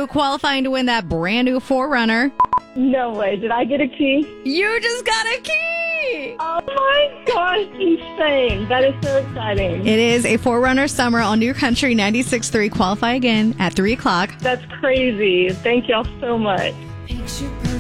you qualifying to win that brand new 4Runner. No way. Did I get a key? You just got a key! Oh my gosh, insane. That is so exciting. It is a 4Runner Summer on New Country 96.3. Qualify again at 3 o'clock. That's crazy. Thank y'all so much. Picture